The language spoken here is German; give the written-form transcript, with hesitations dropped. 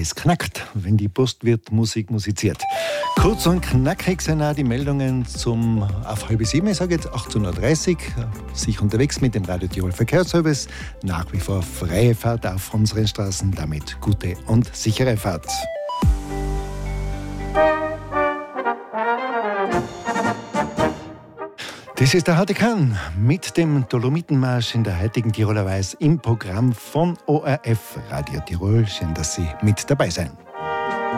Es knackt, wenn die Postwirtmusik musiziert. Kurz und knackig sind auch die Meldungen auf 6:30, ich sage jetzt 18:30 Uhr. Sich unterwegs mit dem Radio Tirol Verkehrsservice. Nach wie vor freie Fahrt auf unseren Straßen, damit gute und sichere Fahrt. Das ist der Harte Kahn mit dem Dolomitenmarsch in der heutigen Tiroler Weiß im Programm von ORF Radio Tirol. Schön, dass Sie mit dabei sind.